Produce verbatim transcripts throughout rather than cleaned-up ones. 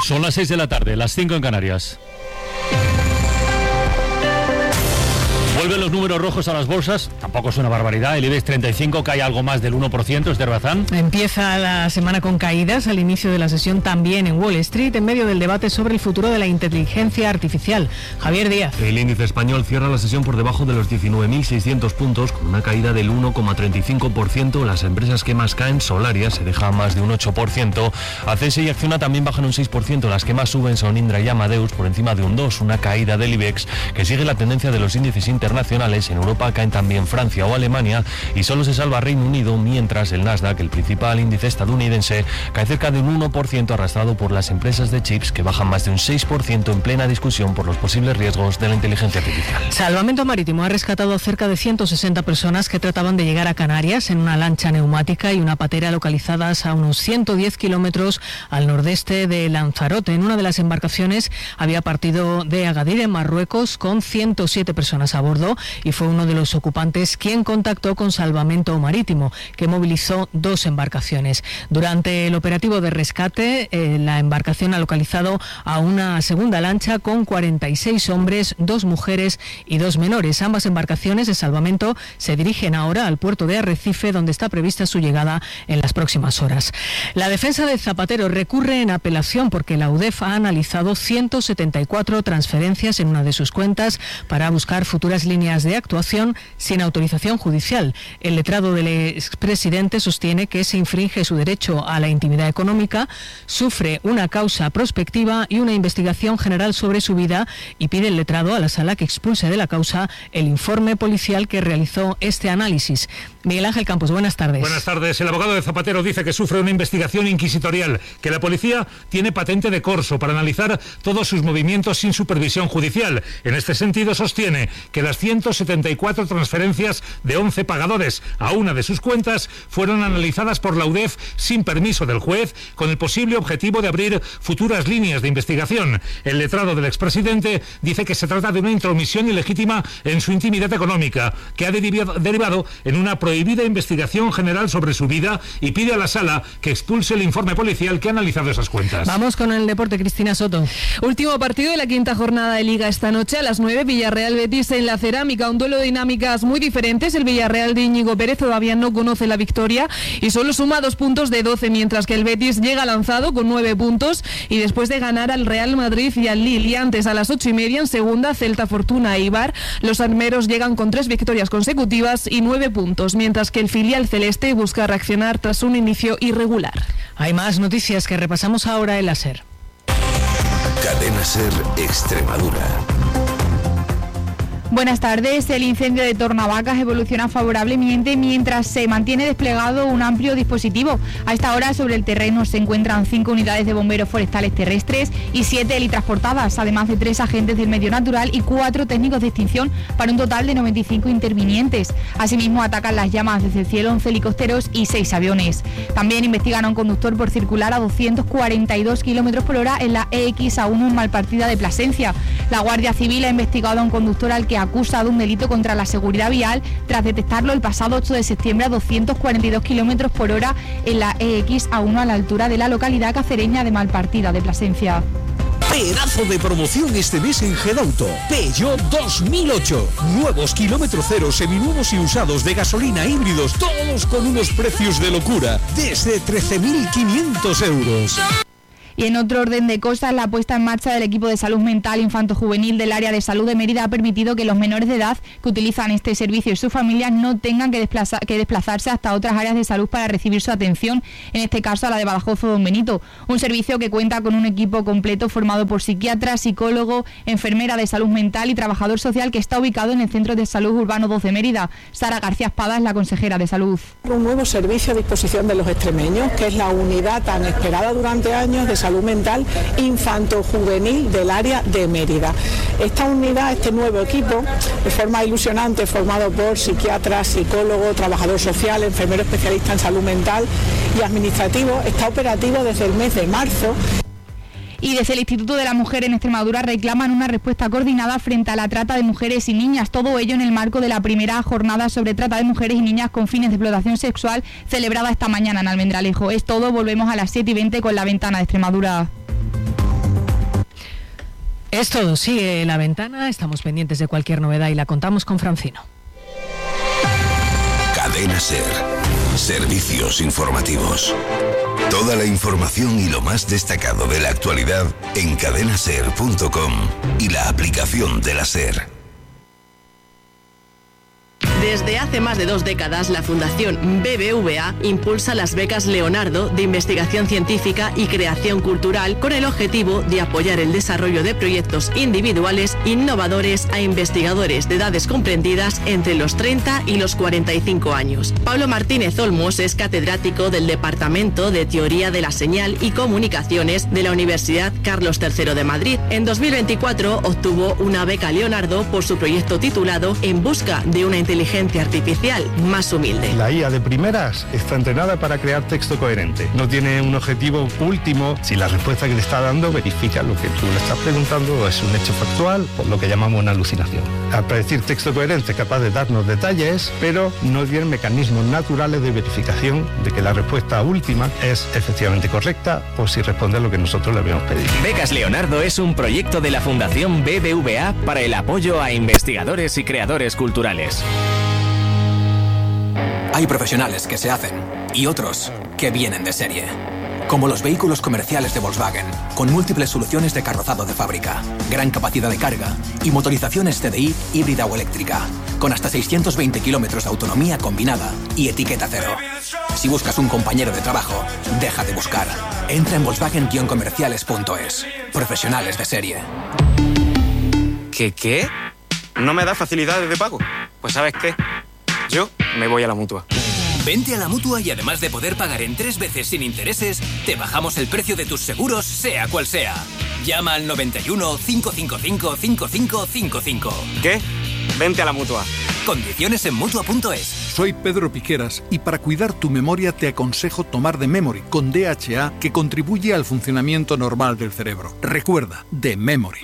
Son las seis de la tarde, las cinco en Canarias. Vuelven los números rojos a las bolsas, tampoco es una barbaridad. El IBEX treinta y cinco cae algo más del uno por ciento, Esther Bazán. Empieza la semana con caídas, al inicio de la sesión también en Wall Street, en medio del debate sobre el futuro de la inteligencia artificial. Javier Díaz. El índice español cierra la sesión por debajo de los diecinueve mil seiscientos puntos, con una caída del uno coma treinta y cinco por ciento. Las empresas que más caen, Solaria, se deja más de un ocho por ciento. A C S y Acciona también bajan un seis por ciento. Las que más suben son Indra y Amadeus, por encima de un dos por ciento. Una caída del IBEX, que sigue la tendencia de los índices internacionales. En Europa caen también Francia o Alemania y solo se salva Reino Unido, mientras el Nasdaq, el principal índice estadounidense, cae cerca de un uno por ciento, arrastrado por las empresas de chips, que bajan más de un seis por ciento en plena discusión por los posibles riesgos de la inteligencia artificial. Salvamento Marítimo ha rescatado cerca de ciento sesenta personas que trataban de llegar a Canarias en una lancha neumática y una patera localizadas a unos ciento diez kilómetros al nordeste de Lanzarote. En una de las embarcaciones había partido de Agadir, en Marruecos, con ciento siete personas a bordo, y fue uno de los ocupantes quien contactó con Salvamento Marítimo, que movilizó dos embarcaciones. Durante el operativo de rescate, eh, la embarcación ha localizado a una segunda lancha con cuarenta y seis hombres, dos mujeres y dos menores. Ambas embarcaciones de salvamento se dirigen ahora al puerto de Arrecife, donde está prevista su llegada en las próximas horas. La defensa de Zapatero recurre en apelación porque la U D E F ha analizado ciento setenta y cuatro transferencias en una de sus cuentas para buscar futuras líneas de actuación sin autorización judicial. El letrado del expresidente sostiene que se infringe su derecho a la intimidad económica, sufre una causa prospectiva y una investigación general sobre su vida, y pide el letrado a la sala que expulse de la causa el informe policial que realizó este análisis. Miguel Ángel Campos, buenas tardes. Buenas tardes. El abogado de Zapatero dice que sufre una investigación inquisitorial, que la policía tiene patente de corso para analizar todos sus movimientos sin supervisión judicial. En este sentido, sostiene que las ciento setenta y cuatro transferencias de once pagadores a una de sus cuentas fueron analizadas por la U D E F sin permiso del juez, con el posible objetivo de abrir futuras líneas de investigación. El letrado del expresidente dice que se trata de una intromisión ilegítima en su intimidad económica, que ha derivado, derivado en una prohibida investigación general sobre su vida, y pide a la sala que expulse el informe policial que ha analizado esas cuentas. Vamos con el deporte, Cristina Soto. Último partido de la quinta jornada de Liga esta noche a las nueve, Villarreal-Betis en la Cerámica, un duelo de dinámicas muy diferentes. El Villarreal de Íñigo Pérez todavía no conoce la victoria y solo suma dos puntos de doce, mientras que el Betis llega lanzado con nueve puntos y después de ganar al Real Madrid y al Lille. Y antes, a las ocho y media, en segunda, Celta, Fortuna e Eibar. Los armeros llegan con tres victorias consecutivas y nueve puntos, mientras que el filial celeste busca reaccionar tras un inicio irregular. Hay más noticias que repasamos ahora en la SER. Cadena SER Extremadura. Buenas tardes. El incendio de Tornavacas evoluciona favorablemente mientras se mantiene desplegado un amplio dispositivo. A esta hora, sobre el terreno se encuentran cinco unidades de bomberos forestales terrestres y siete helitransportadas, además de tres agentes del medio natural y cuatro técnicos de extinción, para un total de noventa y cinco intervinientes. Asimismo, atacan las llamas desde el cielo once helicópteros y seis aviones. También investigan a un conductor por circular a doscientos cuarenta y dos kilómetros por hora en la E X A uno en Malpartida de Plasencia. La Guardia Civil ha investigado a un conductor al que acusa de un delito contra la seguridad vial tras detectarlo el pasado ocho de septiembre a doscientos cuarenta y dos kilómetros por hora en la E X A uno a la altura de la localidad cacereña de Malpartida de Plasencia. Pedazo de promoción este mes en Gedauto. Peugeot dos mil ocho. Nuevos kilómetro cero, seminuevos y usados de gasolina, híbridos, todos con unos precios de locura, desde trece mil quinientos euros. Y en otro orden de cosas, la puesta en marcha del equipo de salud mental infanto-juvenil del área de salud de Mérida ha permitido que los menores de edad que utilizan este servicio y sus familias no tengan que, desplaza, que desplazarse hasta otras áreas de salud para recibir su atención, en este caso a la de Badajoz o Don Benito. Un servicio que cuenta con un equipo completo formado por psiquiatra, psicólogo, enfermera de salud mental y trabajador social, que está ubicado en el Centro de Salud Urbano dos de Mérida. Sara García Espada es la consejera de salud. Un nuevo servicio a disposición de los extremeños, que es la unidad tan esperada durante años de salud mental infanto-juvenil del área de Mérida. Esta unidad, este nuevo equipo, de forma ilusionante, formado por psiquiatras, psicólogo, trabajador social, enfermero especialista en salud mental y administrativo, está operativo desde el mes de marzo. Y desde el Instituto de la Mujer en Extremadura reclaman una respuesta coordinada frente a la trata de mujeres y niñas. Todo ello en el marco de la primera jornada sobre trata de mujeres y niñas con fines de explotación sexual celebrada esta mañana en Almendralejo. Es todo, volvemos a las siete y veinte con la ventana de Extremadura. Es todo, sigue La Ventana, estamos pendientes de cualquier novedad y la contamos con Francino. Cadena SER. Servicios informativos. Toda la información y lo más destacado de la actualidad en cadena ser punto com y la aplicación de la SER. Desde hace más de dos décadas, la Fundación B B V A impulsa las becas Leonardo de investigación científica y creación cultural con el objetivo de apoyar el desarrollo de proyectos individuales innovadores a investigadores de edades comprendidas entre los treinta y los cuarenta y cinco años. Pablo Martínez Olmos es catedrático del Departamento de Teoría de la Señal y Comunicaciones de la Universidad Carlos tercero de Madrid. En dos mil veinticuatro obtuvo una beca Leonardo por su proyecto titulado En busca de una inteligencia artificial más humilde. La I A de primeras está entrenada para crear texto coherente. No tiene un objetivo último. Si la respuesta que le está dando verifica lo que tú le estás preguntando es un hecho factual, por lo que llamamos una alucinación. Al predecir texto coherente es capaz de darnos detalles, pero no tiene mecanismos naturales de verificación de que la respuesta última es efectivamente correcta o si responde a lo que nosotros le habíamos pedido. Becas Leonardo es un proyecto de la Fundación B B V A para el apoyo a investigadores y creadores culturales. Hay profesionales que se hacen y otros que vienen de serie. Como los vehículos comerciales de Volkswagen, con múltiples soluciones de carrozado de fábrica, gran capacidad de carga y motorizaciones T D I híbrida o eléctrica, con hasta seiscientos veinte kilómetros de autonomía combinada y etiqueta cero. Si buscas un compañero de trabajo, deja de buscar. Entra en volkswagen guion comerciales punto es. Profesionales de serie. ¿Qué qué? ¿No me da facilidades de pago? Pues ¿sabes qué? Yo me voy a la Mutua. Vente a la Mutua y además de poder pagar en tres veces sin intereses, te bajamos el precio de tus seguros, sea cual sea. Llama al noventa y uno, cinco cinco cinco, cinco cinco cinco cinco. ¿Qué? Vente a la Mutua. Condiciones en Mutua punto es. Soy Pedro Piqueras y para cuidar tu memoria te aconsejo tomar The Memory con D H A que contribuye al funcionamiento normal del cerebro. Recuerda, The Memory.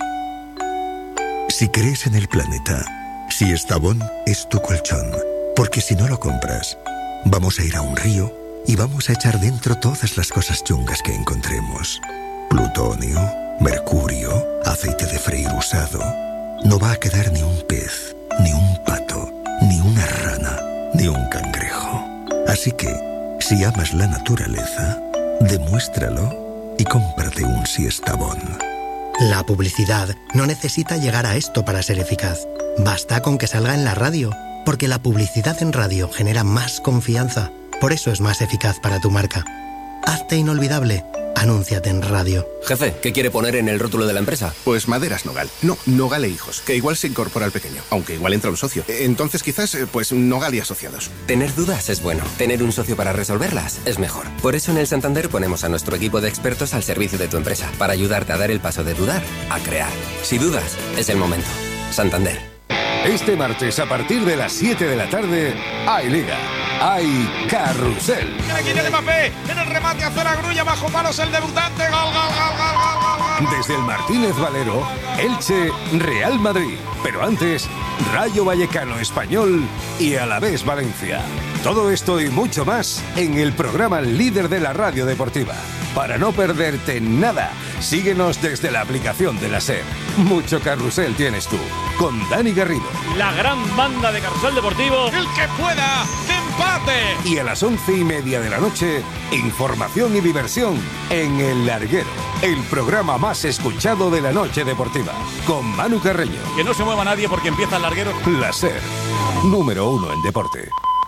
Si crees en el planeta, si Estavón es tu colchón. Porque si no lo compras, vamos a ir a un río y vamos a echar dentro todas las cosas chungas que encontremos. Plutonio, mercurio, aceite de freír usado. No va a quedar ni un pez, ni un pato, ni una rana, ni un cangrejo. Así que, si amas la naturaleza, demuéstralo y cómprate un Siestabón. La publicidad no necesita llegar a esto para ser eficaz. Basta con que salga en la radio. Porque la publicidad en radio genera más confianza. Por eso es más eficaz para tu marca. Hazte inolvidable. Anúnciate en radio. Jefe, ¿qué quiere poner en el rótulo de la empresa? Pues Maderas Nogal. No, Nogal e Hijos, que igual se incorpora al pequeño, aunque igual entra un socio. Entonces quizás, pues Nogal y Asociados. Tener dudas es bueno. Tener un socio para resolverlas es mejor. Por eso en el Santander ponemos a nuestro equipo de expertos al servicio de tu empresa, para ayudarte a dar el paso de dudar a crear. Si dudas, es el momento. Santander. Este martes, a partir de las siete de la tarde, hay Liga, hay Carrusel. Aquí tiene Mbappé, en el remate hace la grulla, bajo palos el debutante, gol, gol, gol, gol, gol, gol. Desde el Martínez Valero, Elche, Real Madrid. Pero antes, Rayo Vallecano Español y Alavés Valencia. Todo esto y mucho más en el programa líder de la radio deportiva. Para no perderte nada, síguenos desde la aplicación de la SER. Mucho carrusel tienes tú, con Dani Garrido. La gran banda de Carrusel Deportivo. El que pueda, que empate. Y a las once y media de la noche, información y diversión en El Larguero, el programa más escuchado de la noche deportiva, con Manu Carreño. Que no se mueva nadie porque empieza El Larguero. La SER, número uno en deporte.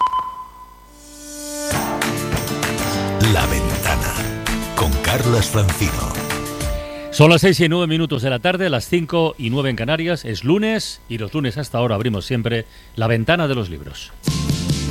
La Ventana, con Carlos Francino. Son las seis y nueve minutos de la tarde, las cinco y nueve en Canarias. Es lunes y los lunes hasta ahora abrimos siempre La Ventana de los Libros.